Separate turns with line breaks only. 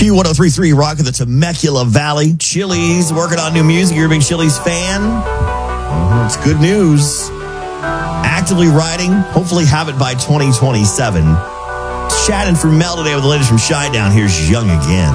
Q1033 Rock of the Temecula Valley. Chili's working on new music. You're a big Chili's fan? It's good news. Actively writing. Hopefully have it by 2027. Chatting for Mel today with the latest from Shinedown. Here's Young Again.